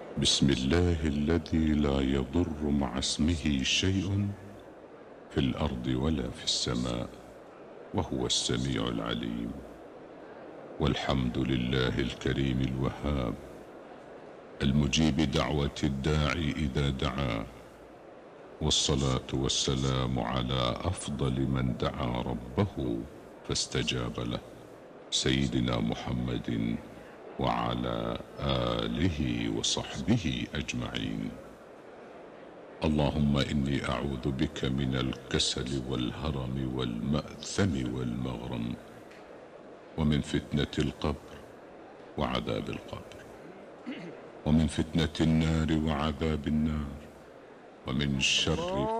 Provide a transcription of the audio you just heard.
بسم الله الذي لا يضر مع اسمه شيء في الأرض ولا في السماء وهو السميع العليم. والحمد لله الكريم الوهاب المجيب دعوة الداعي إذا دعاه، والصلاة والسلام على أفضل من دعا ربه فاستجاب له، سيدنا محمد وعلى آله وصحبه أجمعين. اللهم إني أعوذ بك من الكسل والهرم والمأثم والمغرم، ومن فتنة القبر وعذاب القبر، ومن فتنة النار وعذاب النار، ومن شر